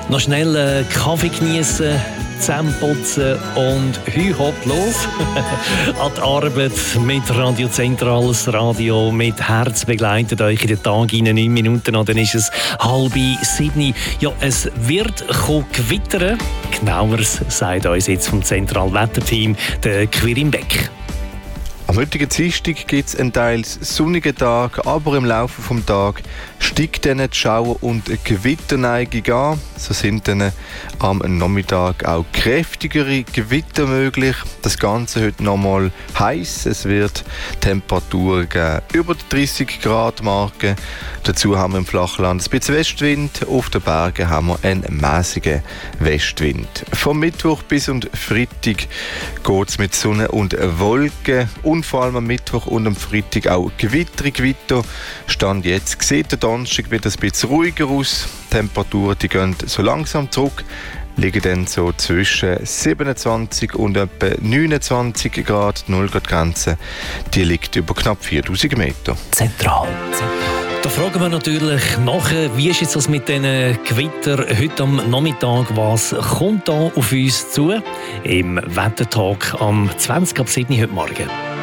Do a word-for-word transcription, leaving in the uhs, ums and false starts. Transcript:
Noch schnell äh, Kaffee genießen, Zähne putzen und hü hopp los. An die Arbeit mit Radio Zentral, das Radio mit Herz begleitet euch in den Tag in neun Minuten an, dann ist es halb sieben. Ja, es wird gewittern. Genaueres sagt uns jetzt vom Zentralwetterteam der Quirin Beck. Am heutigen Dienstag gibt es einen teils sonnigen Tag, aber im Laufe des Tages steigt dann die Schauer- und Gewitterneigung an. So sind dann am Nachmittag auch kräftigere Gewitter möglich. Das Ganze heute nochmal heiß. Es wird Temperaturen geben über die dreißig Grad Marke. Dazu haben wir im Flachland ein bisschen Westwind. Auf den Bergen haben wir einen mäßigen Westwind. Vom Mittwoch bis und Freitag geht es mit Sonne und Wolken. Und vor allem am Mittwoch und am Freitag auch Gewitter, Gewitter. Stand jetzt sieht der Donnerstag wieder ein bisschen ruhiger aus. Die Temperaturen die gehen so langsam zurück, liegen dann so zwischen siebenundzwanzig und etwa neunundzwanzig Grad. Die null Grad Grenze die liegt über knapp viertausend Meter. Zentral. Da fragen wir natürlich nachher, wie ist jetzt das mit diesen Gewitter heute am Nachmittag? Was kommt da auf uns zu? Im Wettertag am zwanzig ab sieben heute Morgen.